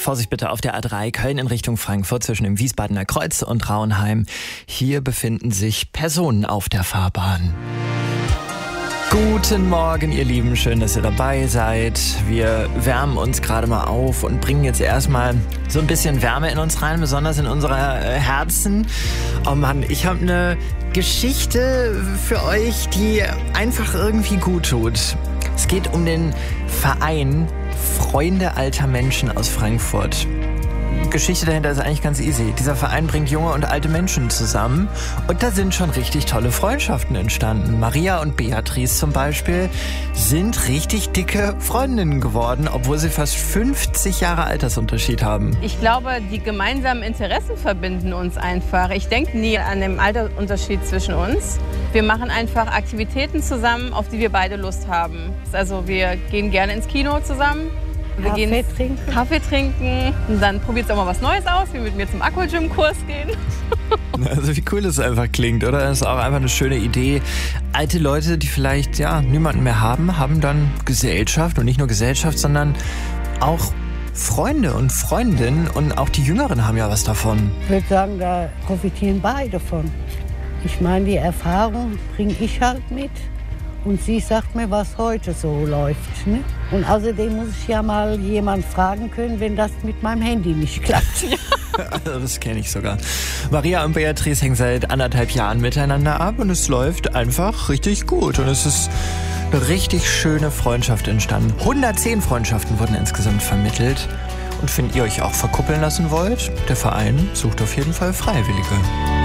Vorsicht bitte auf der A3 Köln in Richtung Frankfurt zwischen dem Wiesbadener Kreuz und Rauenheim. Hier befinden sich Personen auf der Fahrbahn. Guten Morgen, ihr Lieben. Schön, dass ihr dabei seid. Wir wärmen uns gerade mal auf und bringen jetzt erstmal so ein bisschen Wärme in uns rein, besonders in unsere Herzen. Oh Mann, ich habe eine Geschichte für euch, die einfach irgendwie gut tut. Es geht um den Verein Freunde alter Menschen aus Frankfurt. Die Geschichte dahinter ist eigentlich ganz easy. Dieser Verein bringt junge und alte Menschen zusammen und da sind schon richtig tolle Freundschaften entstanden. Maria und Beatrice zum Beispiel sind richtig dicke Freundinnen geworden, obwohl sie fast 50 Jahre Altersunterschied haben. Ich glaube, die gemeinsamen Interessen verbinden uns einfach. Ich denke nie an den Altersunterschied zwischen uns. Wir machen einfach Aktivitäten zusammen, auf die wir beide Lust haben. Also wir gehen gerne ins Kino zusammen. Wir gehen Kaffee trinken und dann probiert es auch mal was Neues aus, wie mit mir zum Aquagym-Kurs gehen. Also wie cool es einfach klingt, oder? Das ist auch einfach eine schöne Idee. Alte Leute, die vielleicht niemanden mehr haben dann Gesellschaft und nicht nur Gesellschaft, sondern auch Freunde und Freundinnen und auch die Jüngeren haben ja was davon. Ich würde sagen, da profitieren beide von. Ich meine, die Erfahrung bringe ich halt mit. Und sie sagt mir, was heute so läuft. Ne? Und außerdem muss ich ja mal jemand fragen können, wenn das mit meinem Handy nicht klappt. Also das kenne ich sogar. Maria und Beatrice hängen seit 1,5 Jahren miteinander ab und es läuft einfach richtig gut. Und es ist eine richtig schöne Freundschaft entstanden. 110 Freundschaften wurden insgesamt vermittelt. Und wenn ihr euch auch verkuppeln lassen wollt, der Verein sucht auf jeden Fall Freiwillige.